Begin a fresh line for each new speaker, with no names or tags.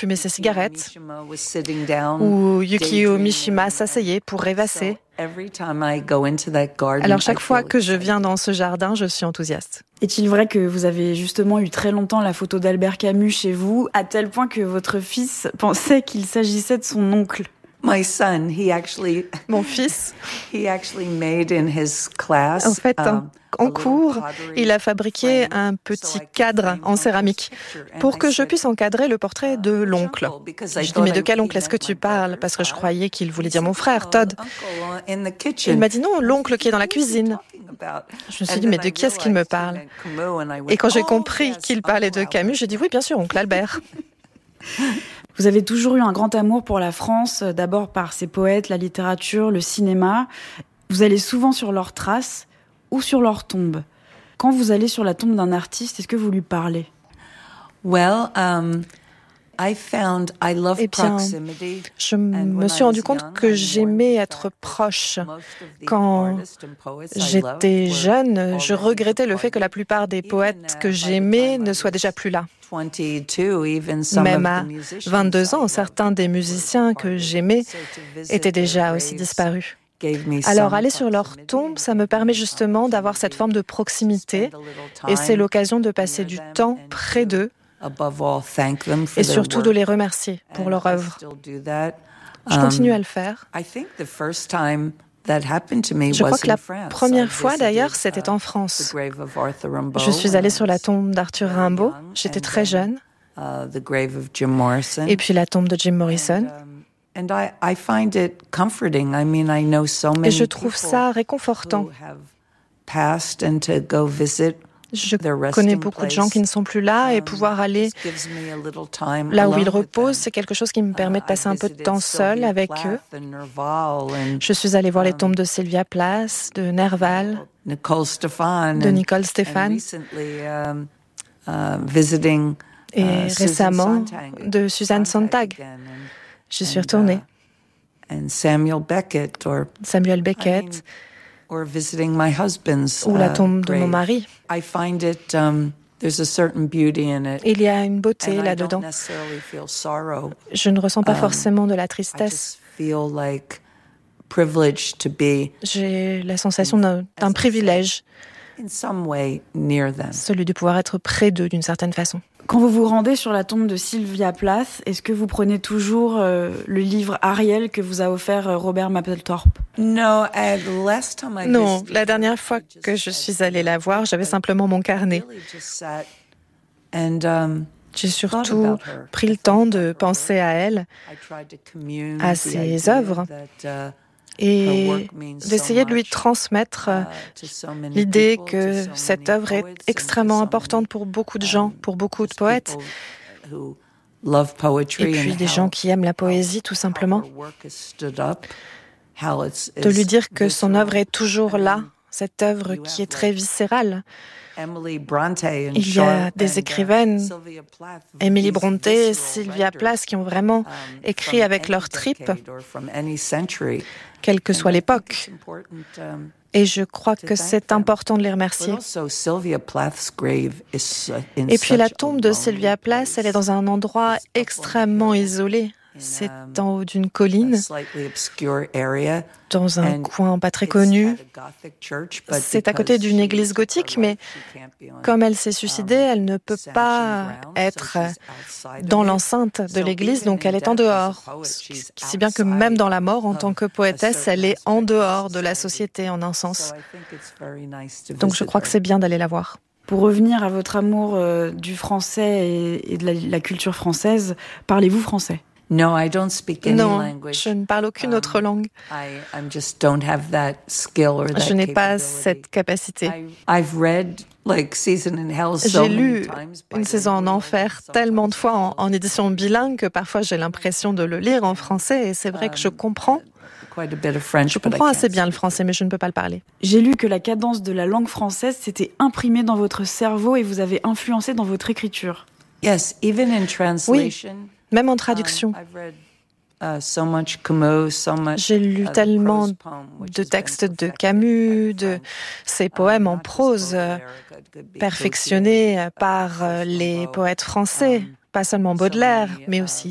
fumer ses cigarettes, où Yukio Mishima s'asseyait pour rêvasser. Alors chaque fois que je viens dans ce jardin, je suis enthousiaste.
Est-il vrai que vous avez justement eu très longtemps la photo d'Albert Camus chez vous, à tel point que votre fils pensait qu'il s'agissait de son oncle?
Mon fils, en fait, en cours, il a fabriqué un petit cadre en céramique pour que je puisse encadrer le portrait de l'oncle. Je dis, mais de quel oncle est-ce que tu parles? Parce que je croyais qu'il voulait dire mon frère, Todd. Il m'a dit non, l'oncle qui est dans la cuisine. Je me suis dit, mais de qui est-ce qu'il me parle? Et quand j'ai compris qu'il parlait de Camus, j'ai dit, oui, bien sûr, oncle Albert.
Vous avez toujours eu un grand amour pour la France, d'abord par ses poètes, la littérature, le cinéma. Vous allez souvent sur leurs traces ou sur leur tombe. Quand vous allez sur la tombe d'un artiste, est-ce que vous lui parlez?
Je me suis rendu compte que j'aimais être proche. Quand j'étais jeune, je regrettais le fait que la plupart des poètes que j'aimais ne soient déjà plus là. Même à 22 ans, certains des musiciens que j'aimais étaient déjà aussi disparus. Alors, aller sur leur tombe, ça me permet justement d'avoir cette forme de proximité et c'est l'occasion de passer du temps près d'eux et surtout de les remercier pour leur œuvre. Je continue à le faire. Je crois que la première fois, d'ailleurs, c'était en France. Je suis allée sur la tombe d'Arthur Rimbaud. J'étais très jeune. Et puis la tombe de Jim Morrison. Et je trouve ça réconfortant. Je connais beaucoup de gens qui ne sont plus là et pouvoir aller là où ils reposent, c'est quelque chose qui me permet de passer un peu de temps seul avec eux. Je suis allée voir les tombes de Sylvia Plath, de Nerval, de Nicole Stéphane et récemment de Suzanne Sontag. J'y suis retournée. Samuel Beckett. Ou la tombe de mon mari. Il y a une beauté là-dedans. Je ne ressens pas forcément de la tristesse. J'ai la sensation d'un privilège, celui de pouvoir être près d'eux d'une certaine façon.
Quand vous vous rendez sur la tombe de Sylvia Plath, est-ce que vous prenez toujours le livre Ariel que vous a offert Robert Mapplethorpe?
Non, la dernière fois que je suis allée la voir, j'avais simplement mon carnet. J'ai surtout pris le temps de penser à elle, à ses œuvres, et d'essayer de lui transmettre l'idée que cette œuvre est extrêmement importante pour beaucoup de gens, pour beaucoup de poètes, et puis des gens qui aiment la poésie tout simplement. De lui dire que son œuvre est toujours là, cette œuvre qui est très viscérale. Il y a des écrivaines, Emily Brontë et Sylvia Plath, qui ont vraiment écrit avec leur tripes, quelle que soit l'époque. Et je crois que c'est important de les remercier. Et puis la tombe de Sylvia Plath, elle est dans un endroit extrêmement isolé. C'est en haut d'une colline, dans un coin pas très connu. C'est à côté d'une église gothique, mais comme elle s'est suicidée, elle ne peut pas être dans l'enceinte de l'église, donc elle est en dehors. Si bien que même dans la mort, en tant que poétesse, elle est en dehors de la société, en un sens. Donc je crois que c'est bien d'aller la voir.
Pour revenir à votre amour du français et de la culture française, parlez-vous français?
Non, je ne parle aucune autre langue. Je n'ai pas cette capacité. J'ai lu Une saison en enfer tellement de fois en édition bilingue que parfois j'ai l'impression de le lire en français et c'est vrai que je comprends. Je comprends assez bien le français, mais je ne peux pas le parler.
J'ai lu que la cadence de la langue française s'était imprimée dans votre cerveau et vous avez influencé dans votre écriture.
Oui. Même en traduction. J'ai lu tellement de textes de Camus, de ses poèmes en prose, perfectionnés par les poètes français, pas seulement Baudelaire, mais aussi